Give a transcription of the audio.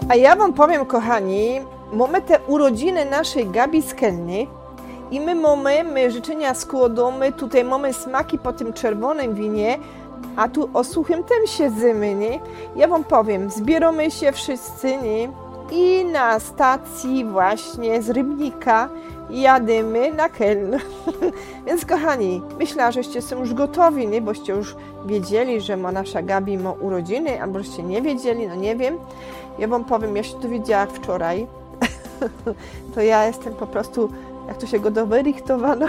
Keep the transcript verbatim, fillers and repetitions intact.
A ja wam powiem, kochani, mamy te urodziny naszej Gabi z Kelny i my mamy my życzenia składamy, tutaj mamy smaki po tym czerwonym winie, a tu o suchym tym siedzimy, nie? Ja wam powiem, zbieramy się wszyscy, nie? I na stacji właśnie z Rybnika jadymy na Keln. Więc kochani, myślę, żeście są już gotowi, nie? Boście już wiedzieli, że ma nasza Gabi ma urodziny, albo żeście nie wiedzieli, no nie wiem. Ja wam powiem, ja się dowiedziałam wczoraj, to ja jestem po prostu, jak to się go dowyrychtowana.